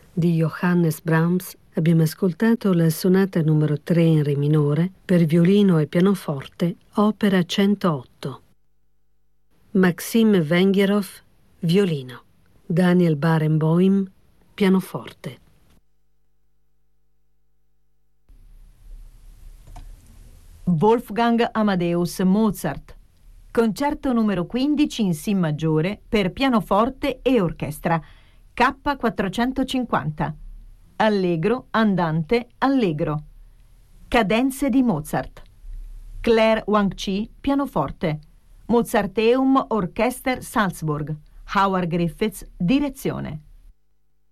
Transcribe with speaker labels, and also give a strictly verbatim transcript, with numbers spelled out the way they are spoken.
Speaker 1: di Johannes Brahms abbiamo ascoltato la sonata numero tre in Re minore per violino e pianoforte, opera centootto. Maxim Vengerov, violino. Daniel Barenboim, pianoforte.
Speaker 2: Wolfgang Amadeus Mozart. Concerto numero quindici in Si maggiore per pianoforte e orchestra, K quattrocentocinquanta. Allegro, andante, allegro. Cadenze di Mozart. Claire Wang-Chi, pianoforte. Mozarteum Orchester Salzburg. Howard Griffiths, direzione.